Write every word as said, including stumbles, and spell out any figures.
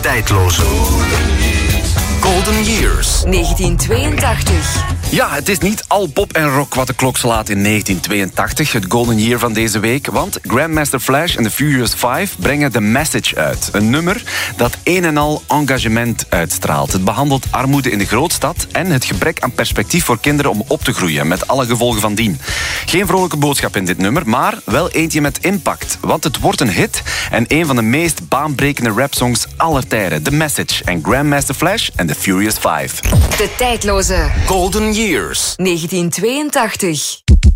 tijdloze. Golden Years. negentien tweeëntachtig. Ja, het is niet al pop en rock wat de klok slaat in negentien tweeëntachtig, het Golden Year van deze week, want Grandmaster Flash en The Furious Five brengen The Message uit. Een nummer dat een en al engagement uitstraalt. Het behandelt armoede in de grootstad en het gebrek aan perspectief voor kinderen om op te groeien, met alle gevolgen van dien. Geen vrolijke boodschap in dit nummer, maar wel eentje met impact, want het wordt een hit en een van de meest baanbrekende rapsongs aller tijden. The Message en Grandmaster Flash en The Furious Five. De tijdloze Golden Years. negentien tweeëntachtig.